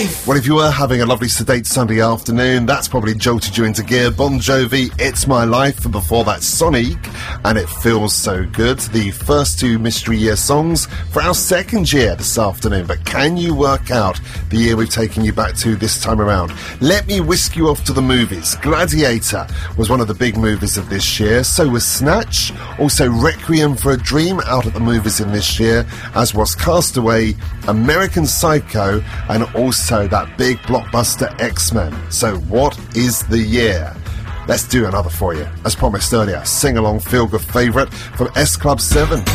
Well, if you were having a lovely sedate Sunday afternoon, that's probably jolted you into gear. Bon Jovi, It's My Life, and before that, Sonic, and It Feels So Good. The first two Mystery Year songs for our second year this afternoon. But can you work out the year we've taken you back to this time around? Let me whisk you off to the movies. Gladiator was one of the big movies of this year. So was Snatch. Also Requiem for a Dream out at the movies in this year, as was Castaway, American Psycho, and also that big blockbuster X-Men. So what is the year? Let's do another for you. As promised earlier, sing-along feel-good favourite from S Club 7.